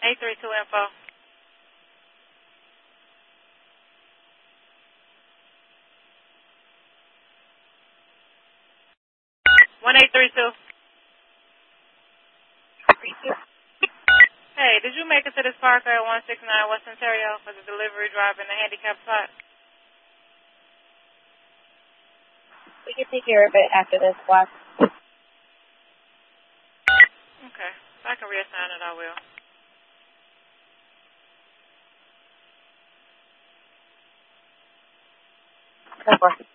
832 info. 1832. Hey, did you make it to this parker at 169 West Ontario for the delivery driver in the handicap spot? We can take care of it after this block. Okay. If I can reassign it, I will. No problem.